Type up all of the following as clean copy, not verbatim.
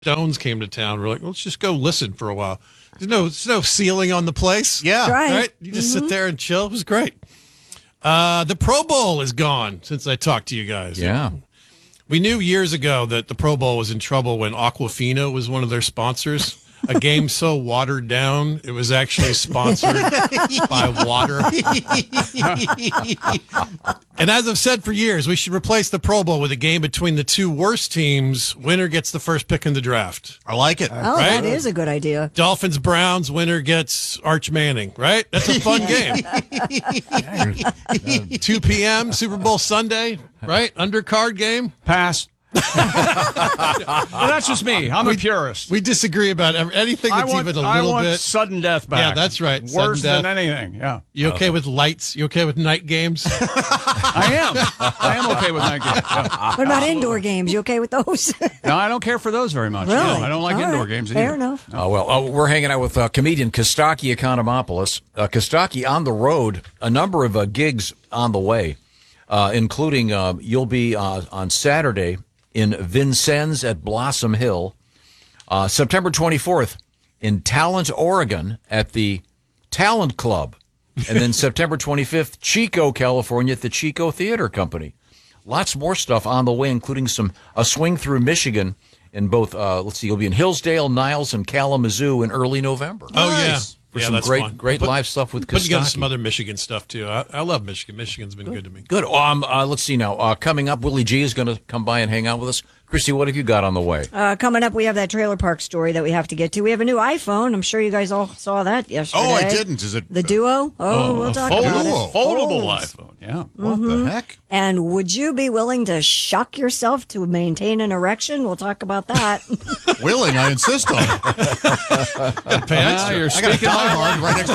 Stones came to town. We're like, let's just go listen for a while. There's no ceiling on the place. Yeah. Right? You just sit there and chill. It was great. The Pro Bowl is gone since I talked to you guys. Yeah. We knew years ago that the Pro Bowl was in trouble when Aquafina was one of their sponsors. A game so watered down, it was actually sponsored by water. And as I've said for years, we should replace the Pro Bowl with a game between the two worst teams. Winner gets the first pick in the draft. I like it. Oh, that is a good idea. Dolphins, Browns, winner gets Arch Manning, right? That's a fun game. 2 p.m., Super Bowl Sunday, right? Undercard game. Pass. Well, that's just me. I'm a purist. We disagree about anything that's even a little I want bit. sudden death back. Yeah, that's right. Worse Sudden than death. anything. Yeah. You okay with lights? You okay with night games? I am okay with that game. Yeah. What about indoor games? You okay with those? No, I don't care for those very much. Really? No, I don't like All indoor right. games either. Fair enough. We're hanging out with comedian Kostaki Economopoulos. Kostaki on the road, a number of gigs on the way, including you'll be on Saturday in Vincennes at Blossom Hill, September 24th in Talent, Oregon at the Talent Club, and then September 25th, Chico, California at the Chico Theater Company. Lots more stuff on the way, including a swing through Michigan in both, you'll be in Hillsdale, Niles, and Kalamazoo in early November. Oh, yeah. For Yeah, some that's great, fun. great live stuff with Put together Kostaki. some other Michigan stuff, too. I love Michigan. Michigan's been good to me. Good. Let's see now. Coming up, Willie G is going to come by and hang out with us. Christy, what have you got on the way? Coming up, we have that trailer park story that we have to get to. We have a new iPhone. I'm sure you guys all saw that yesterday. Oh, I didn't. Is it the Duo? We'll talk about it. Foldable iPhone. Yeah. What the heck? And would you be willing to shock yourself to maintain an erection? We'll talk about that. Willing, I insist on it. Now you're I got a speaking Die my Hard right next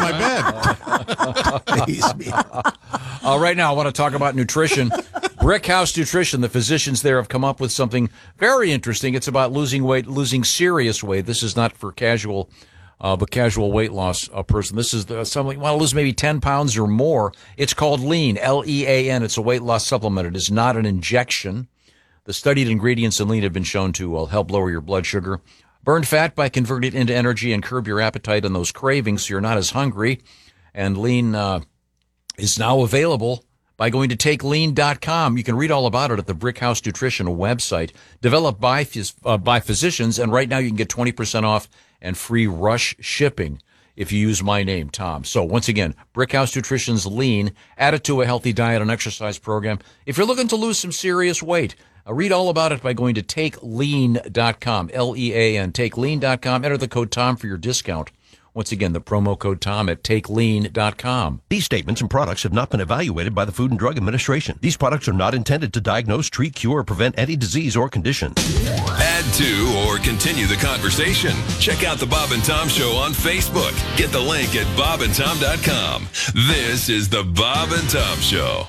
to my bed. Right now, I want to talk about nutrition. Brickhouse Nutrition, the physicians there have come up with something very interesting. It's about losing weight, losing serious weight. This is not for casual weight loss person. This is something you want to lose maybe 10 pounds or more. It's called Lean, Lean. It's a weight loss supplement. It is not an injection. The studied ingredients in Lean have been shown to help lower your blood sugar, burn fat by converting it into energy, and curb your appetite and those cravings so you're not as hungry. And Lean is now available by going to TakeLean.com. You can read all about it at the Brickhouse Nutrition website, developed by physicians, and right now you can get 20% off and free rush shipping if you use my name, Tom. So once again, Brickhouse Nutrition's Lean, add it to a healthy diet and exercise program. If you're looking to lose some serious weight, read all about it by going to TakeLean.com, Lean, TakeLean.com. Enter the code TOM for your discount. Once again, the promo code TOM at TakeLean.com. These statements and products have not been evaluated by the Food and Drug Administration. These products are not intended to diagnose, treat, cure, or prevent any disease or condition. Add to or continue the conversation. Check out the Bob and Tom Show on Facebook. Get the link at bobandtom.com. This is the Bob and Tom Show.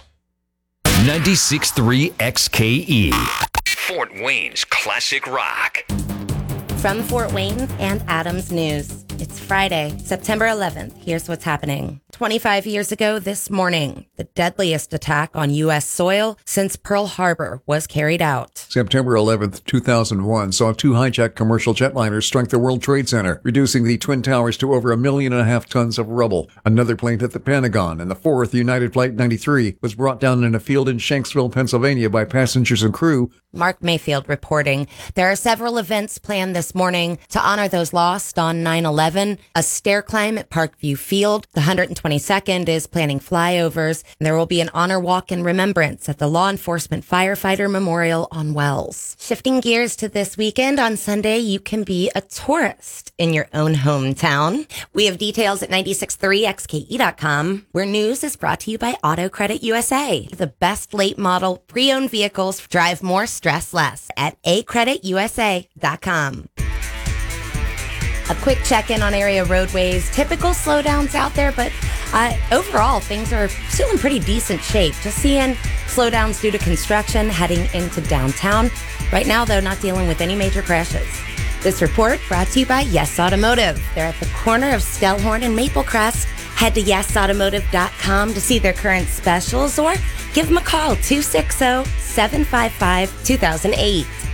96.3 XKE. Fort Wayne's classic rock. From Fort Wayne and Adams News. It's Friday, September 11th. Here's what's happening. 25 years ago this morning, the deadliest attack on U.S. soil since Pearl Harbor was carried out. September 11th, 2001 saw two hijacked commercial jetliners strike the World Trade Center, reducing the Twin Towers to over 1.5 million tons of rubble. Another plane hit the Pentagon, and the fourth, United Flight 93, was brought down in a field in Shanksville, Pennsylvania by passengers and crew. Mark Mayfield reporting. There are several events planned this morning to honor those lost on 9/11. A stair climb at Parkview Field. The 122nd is planning flyovers. And there will be an honor walk in remembrance at the Law Enforcement Firefighter Memorial on Wells. Shifting gears to this weekend, on Sunday, you can be a tourist in your own hometown. We have details at 963xke.com, where news is brought to you by Auto Credit USA. The best late model pre-owned vehicles drive more, stress less at acreditusa.com. A quick check-in on area roadways. Typical slowdowns out there, but overall, things are still in pretty decent shape. Just seeing slowdowns due to construction heading into downtown. Right now, though, not dealing with any major crashes. This report brought to you by Yes Automotive. They're at the corner of Stellhorn and Maplecrest. Head to yesautomotive.com to see their current specials or give them a call, 260-755-2008.